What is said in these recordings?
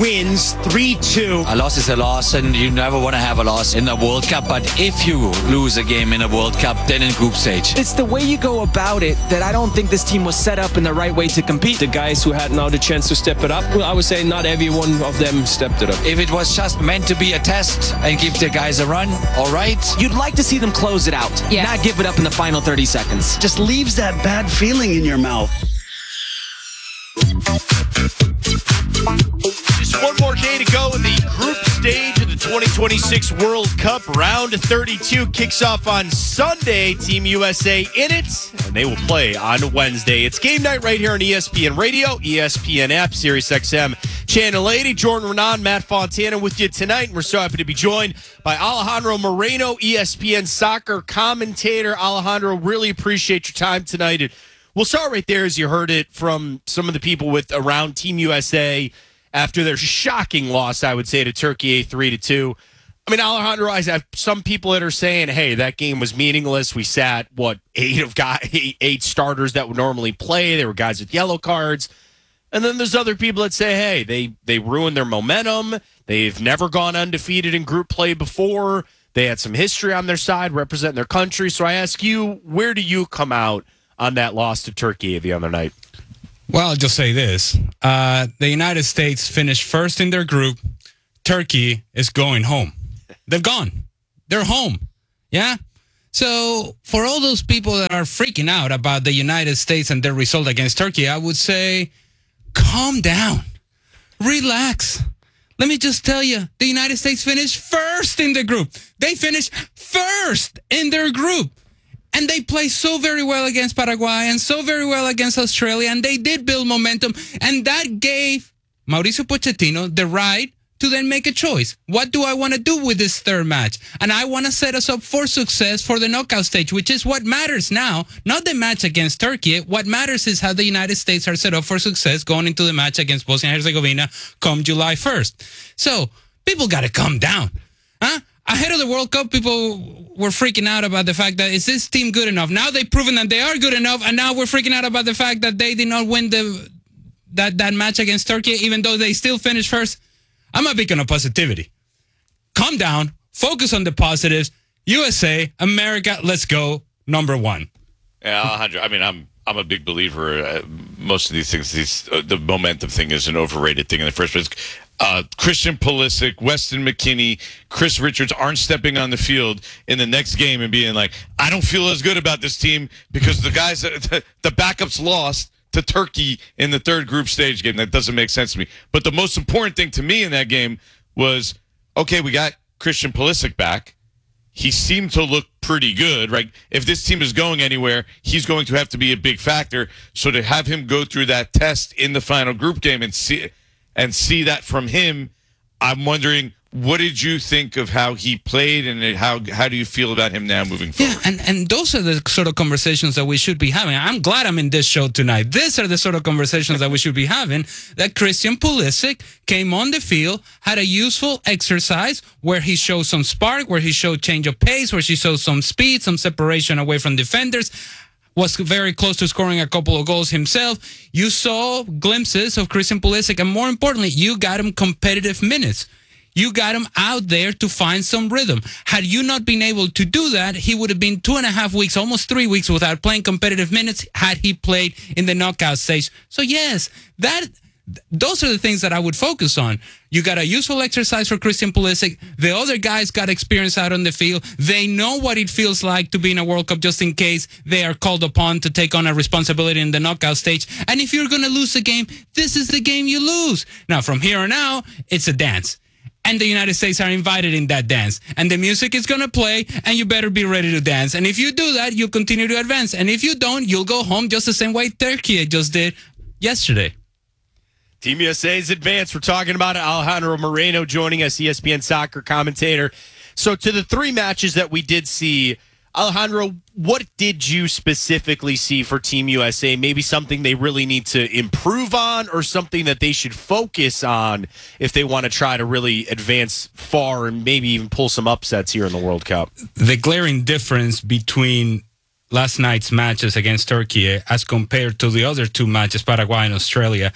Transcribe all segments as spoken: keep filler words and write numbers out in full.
wins three two. A loss is a loss, and you never want to have a loss in the World Cup. But if you lose a game in a World Cup, then in group stage. It's the way you go about it that I don't think this team was set up in the right way to compete. The guys who had now the chance to step it up, well, I would say not every one of them stepped it up. If it was just meant to be a test and give the guys a run, all right. You'd like to see them close it out, yes. not give it up in the final thirty seconds. Just leaves that bad feeling in your mouth. Just one more day to go in the group stage of the twenty twenty-six World Cup. Round thirty-two kicks off on Sunday. Team U S A in it, and they will play on Wednesday. It's game night right here on E S P N Radio, E S P N app, Sirius X M, Channel eighty. Jordan Renan, Matt Fontana with you tonight. And we're so happy to be joined by Alejandro Moreno, E S P N soccer commentator. Alejandro, really appreciate your time tonight. And we'll start right there, as you heard it from some of the people with around Team U S A after their shocking loss, I would say, to Turkey, three to two. I mean, Alejandro, I have some people that are saying, hey, that game was meaningless. We sat, what, eight of guys, eight, eight starters that would normally play. There were guys with yellow cards. And then there's other people that say, hey, they, they ruined their momentum. They've never gone undefeated in group play before. They had some history on their side, representing their country. So I ask you, where do you come out on that loss to Turkey the other night? Well, I'll just say this. Uh, the United States finished first in their group. Turkey is going home. They've gone. They're home. Yeah? So for all those people that are freaking out about the United States and their result against Turkey, I would say, calm down. Relax. Let me just tell you, the United States finished first in the group. They finished first in their group. And they played so very well against Paraguay and so very well against Australia. And they did build momentum. And that gave Mauricio Pochettino the right to then make a choice. What do I want to do with this third match? And I want to set us up for success for the knockout stage, which is what matters now. Not the match against Turkey. What matters is how the United States are set up for success going into the match against Bosnia and Herzegovina come July first. So people got to calm down. Huh? Ahead of the World Cup, people were freaking out about the fact that, is this team good enough? Now they've proven that they are good enough, and now we're freaking out about the fact that they did not win the that, that match against Turkey, even though they still finished first. I'm a beacon of positivity. Calm down. Focus on the positives. U S A, America, let's go. Number one. Yeah, Alejandro, I mean, I'm I'm a big believer. Uh, most of these things, these, uh, the momentum thing is an overrated thing in the first place. Uh, Christian Pulisic, Weston McKennie, Chris Richards aren't stepping on the field in the next game and being like, I don't feel as good about this team because the guys, the, the backups lost to Turkey in the third group stage game. That doesn't make sense to me. But the most important thing to me in that game was, okay, we got Christian Pulisic back. He seemed to look pretty good, right? If this team is going anywhere, he's going to have to be a big factor. So to have him go through that test in the final group game and see and see that from him, I'm wondering, what did you think of how he played, and how how do you feel about him now moving forward? Yeah, and, and those are the sort of conversations that we should be having. I'm glad I'm in this show tonight. These are the sort of conversations that we should be having, that Christian Pulisic came on the field, had a useful exercise where he showed some spark, where he showed change of pace, where he showed some speed, some separation away from defenders, was very close to scoring a couple of goals himself. You saw glimpses of Christian Pulisic, and more importantly, you got him competitive minutes. You got him out there to find some rhythm. Had you not been able to do that, he would have been two and a half weeks, almost three weeks without playing competitive minutes had he played in the knockout stage. So yes, that those are the things that I would focus on. You got a useful exercise for Christian Pulisic. The other guys got experience out on the field. They know what it feels like to be in a World Cup just in case they are called upon to take on a responsibility in the knockout stage. And if you're going to lose a game, this is the game you lose. Now, from here on out, it's a dance. And the United States are invited in that dance. And the music is going to play, and you better be ready to dance. And if you do that, you'll continue to advance. And if you don't, you'll go home just the same way Turkey just did yesterday. Team U S A's advanced. We're talking about it. Alejandro Moreno joining us, E S P N soccer commentator. So to the three matches that we did see, Alejandro, what did you specifically see for Team U S A? Maybe something they really need to improve on, or something that they should focus on if they want to try to really advance far and maybe even pull some upsets here in the World Cup? The glaring difference between last night's matches against Turkey as compared to the other two matches, Paraguay and Australia,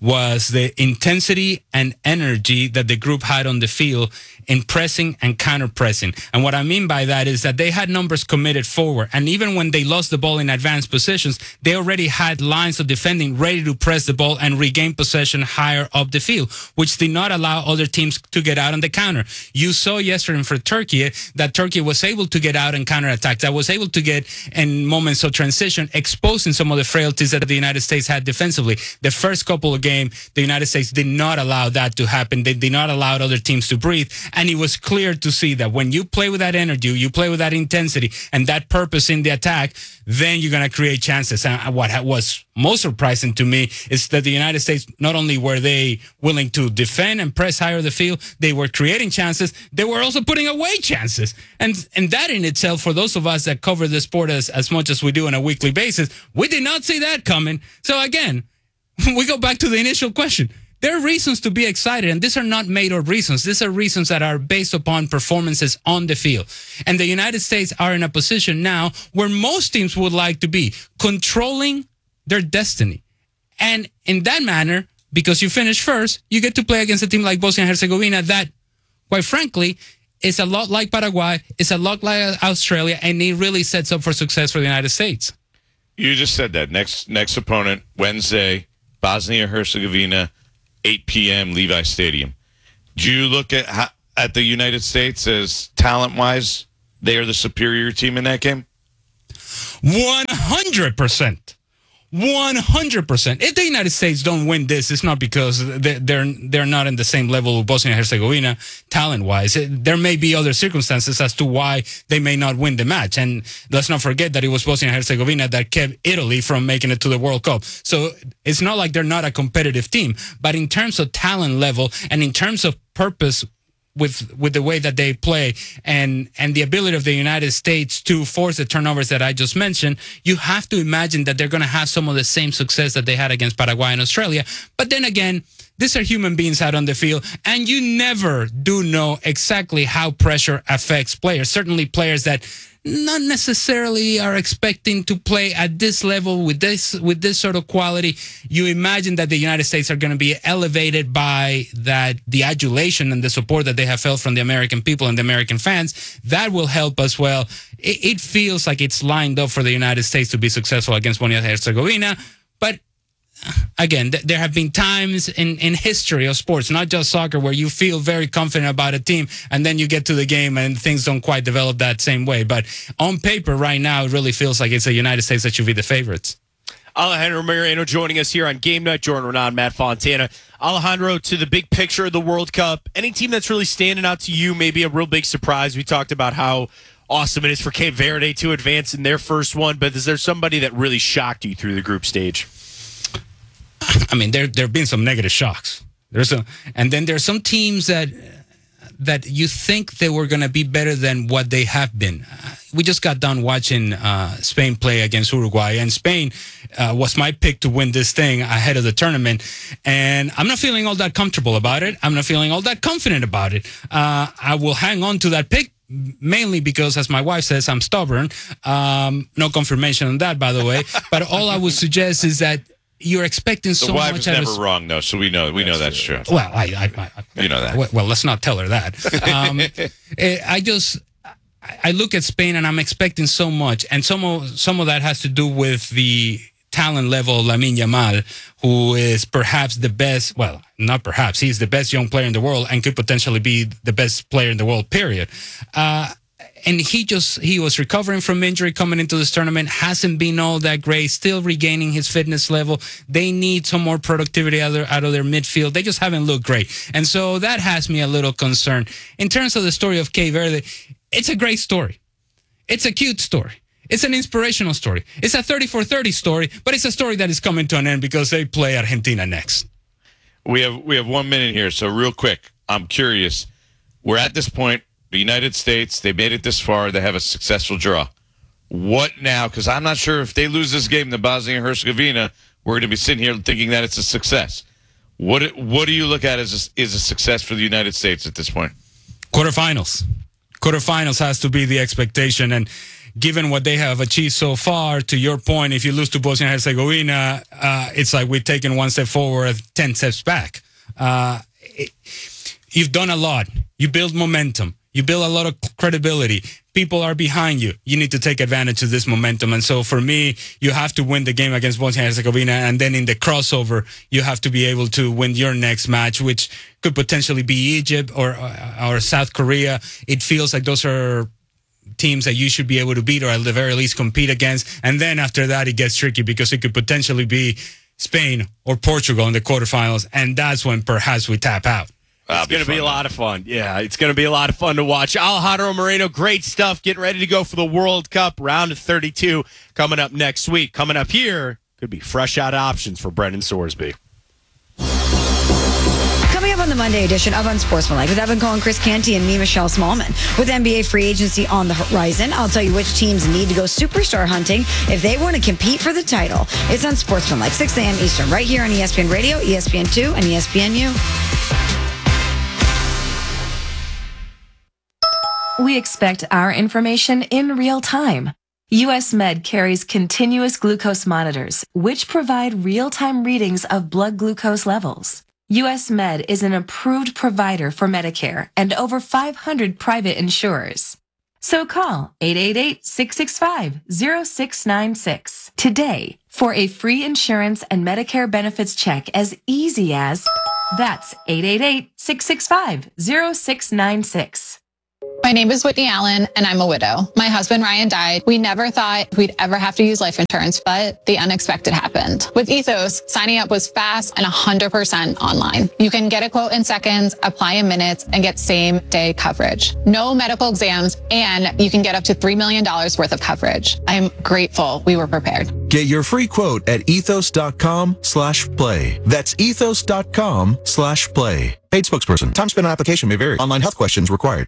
was the intensity and energy that the group had on the field in pressing and counter-pressing. And what I mean by that is that they had numbers committed forward. And even when they lost the ball in advanced positions, they already had lines of defending ready to press the ball and regain possession higher up the field, which did not allow other teams to get out on the counter. You saw yesterday for Turkey that Turkey was able to get out and counterattack, that was able to get in moments of transition, exposing some of the frailties that the United States had defensively. The first couple of games, the United States did not allow that to happen. They did not allow other teams to breathe. And it was clear to see that when you play with that energy, you play with that intensity and that purpose in the attack, then you're going to create chances. And what was most surprising to me is that the United States, not only were they willing to defend and press higher the field, they were creating chances. They were also putting away chances. And and that in itself, for those of us that cover the sport as, as much as we do on a weekly basis, we did not see that coming. So again, we go back to the initial question. There are reasons to be excited, and these are not made-up reasons. These are reasons that are based upon performances on the field. And the United States are in a position now where most teams would like to be, controlling their destiny. And in that manner, because you finish first, you get to play against a team like Bosnia and Herzegovina that, quite frankly, is a lot like Paraguay, is a lot like Australia, and it really sets up for success for the United States. You just said that. Next next opponent, Wednesday, Bosnia-Herzegovina, eight p.m. Levi Stadium. Do you look at how, at the United States as talent-wise, they are the superior team in that game? one hundred percent. one hundred percent. If the United States don't win this, it's not because they're they're not in the same level with Bosnia and Herzegovina talent-wise. There may be other circumstances as to why they may not win the match. And let's not forget that it was Bosnia and Herzegovina that kept Italy from making it to the World Cup. So it's not like they're not a competitive team. But in terms of talent level and in terms of purpose with with the way that they play and and the ability of the United States to force the turnovers that I just mentioned, you have to imagine that they're going to have some of the same success that they had against Paraguay and Australia. But then again, these are human beings out on the field, and you never do know exactly how pressure affects players. Certainly players that not necessarily are expecting to play at this level with this with this sort of quality. You imagine that the United States are going to be elevated by that, the adulation and the support that they have felt from the American people and the American fans. That will help as well. It, it feels like it's lined up for the United States to be successful against Bosnia and Herzegovina, but again, th- there have been times in, in history of sports, not just soccer, where you feel very confident about a team and then you get to the game and things don't quite develop that same way. But on paper right now, it really feels like it's the United States that should be the favorites. Alejandro Moreno joining us here on Game Night. Jordan Renan, Matt Fontana. Alejandro, to the big picture of the World Cup, any team that's really standing out to you, maybe a real big surprise? We talked about how awesome it is for Cape Verde to advance in their first one, but is there somebody that really shocked you through the group stage? I mean, there there have been some negative shocks. There's a, and then there's some teams that that you think they were going to be better than what they have been. Uh, we just got done watching uh, Spain play against Uruguay, and Spain uh, was my pick to win this thing ahead of the tournament. And I'm not feeling all that comfortable about it. I'm not feeling all that confident about it. Uh, I will hang on to that pick, mainly because, as my wife says, I'm stubborn. Um, no confirmation on that, by the way. But all I would suggest is that you're expecting so much. The wife much is never a, wrong, though, so we know we know that's true. Well, I, I, I you know that. Well, well, let's not tell her that. Um, I just I look at Spain and I'm expecting so much, and some of some of that has to do with the talent level of Lamine Yamal, who is perhaps the best. Well, not perhaps, he's the best young player in the world and could potentially be the best player in the world. Period. Uh, And he just, he was recovering from injury coming into this tournament, hasn't been all that great, still regaining his fitness level. They need some more productivity out of their, out of their midfield. They just haven't looked great. And so that has me a little concerned. In terms of the story of Cape Verde, it's a great story. It's a cute story. It's an inspirational story. It's a thirty-four thirty story, but it's a story that is coming to an end because they play Argentina next. We have, we have one minute here, so real quick, I'm curious. We're at this point. The United States, they made it this far. They have a successful draw. What now? Because I'm not sure if they lose this game to Bosnia and Herzegovina, we're going to be sitting here thinking that it's a success. What What do you look at as a, is a success for the United States at this point? Quarterfinals. Quarterfinals has to be the expectation. And given what they have achieved so far, to your point, if you lose to Bosnia and Herzegovina, uh, it's like we've taken one step forward, ten steps back. Uh, it, you've done a lot. You build momentum. You build a lot of credibility. People are behind you. You need to take advantage of this momentum. And so for me, you have to win the game against Bosnia and Herzegovina. And then in the crossover, you have to be able to win your next match, which could potentially be Egypt or, or South Korea. It feels like those are teams that you should be able to beat or at the very least compete against. And then after that, it gets tricky because it could potentially be Spain or Portugal in the quarterfinals. And that's when perhaps we tap out. It's going to be a lot of fun. Yeah, it's going to be a lot of fun to watch. Alejandro Moreno, great stuff. Getting ready to go for the World Cup round of thirty-two coming up next week. Coming up here, could be fresh out options for Brendan Sorsby. Coming up on the Monday edition of Unsportsmanlike with Evan Cohen, Chris Canty, and me, Michelle Smallman. With N B A free agency on the horizon, I'll tell you which teams need to go superstar hunting if they want to compete for the title. It's Unsportsmanlike, six a.m. Eastern, right here on E S P N Radio, E S P N two, and E S P N U. We expect our information in real time. U S Med carries continuous glucose monitors, which provide real-time readings of blood glucose levels. U S Med is an approved provider for Medicare and over five hundred private insurers. So call eight eight eight, six six five, zero six nine six today for a free insurance and Medicare benefits check as easy as that's eight eight eight, six six five, zero six nine six. My name is Whitney Allen, and I'm a widow. My husband, Ryan, died. We never thought we'd ever have to use life insurance, but the unexpected happened. With Ethos, signing up was fast and one hundred percent online. You can get a quote in seconds, apply in minutes, and get same-day coverage. No medical exams, and you can get up to three million dollars worth of coverage. I am grateful we were prepared. Get your free quote at ethos.com slash play. That's ethos.com slash play. Paid spokesperson. Time spent on application may vary. Online health questions required.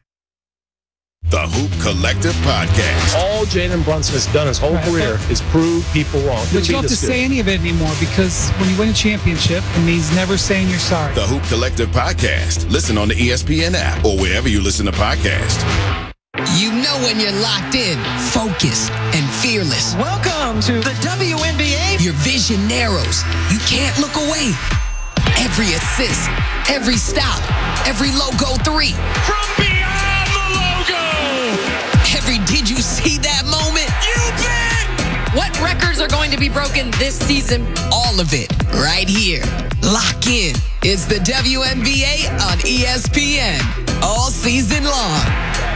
The Hoop Collective Podcast. All Jalen Brunson has done his whole Right, career okay. is prove people wrong. But you don't have to say any of it anymore because when you win a championship, it means never saying you're sorry. The Hoop Collective Podcast. Listen on the E S P N app or wherever you listen to podcasts. You know when you're locked in, focused, and fearless. Welcome to the W N B A. Your vision narrows. You can't look away. Every assist, every stop, every logo three. From beyond the logo. Every did you see that moment? You bet. What records are going to be broken this season? All of it right here. Lock in. It's the W N B A on E S P N all season long.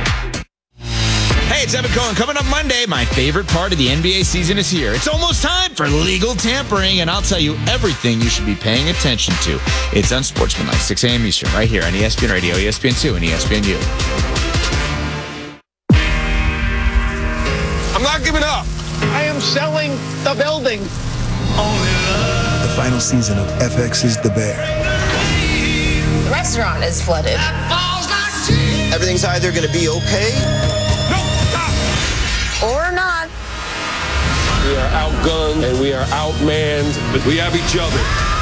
Hey, it's Evan Cohen. Coming up Monday, my favorite part of the N B A season is here. It's almost time for legal tampering, and I'll tell you everything you should be paying attention to. It's Unsportsmanlike, six a.m. Eastern, right here on E S P N Radio, E S P N two, and E S P N U. I'm not giving up. I am selling the building. The final season of F X's The Bear. The restaurant is flooded. Everything's either going to be okay or not. We are outgunned and we are outmanned, but we have each other.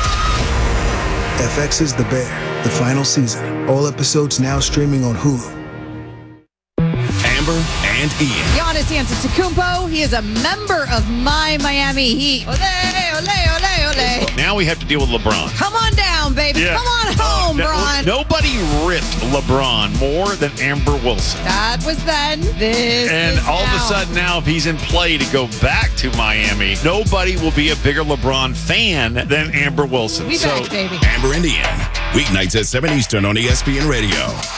F X's The Bear, the final season. All episodes now streaming on Hulu. Amber and Ian. Giannis Antetokounmpo, he is a member of my Miami Heat. Ole, ole, ole, ole. Now we have to deal with LeBron. Come on down, baby. Yeah. Come on home, No- Bron. Nobody ripped LeBron more than Amber Wilson. That was then. This And is all now. of a sudden now, if he's in play to go back to Miami, nobody will be a bigger LeBron fan than Amber Wilson. We so, back, baby. Amber and Ian. Weeknights at seven Eastern on E S P N Radio.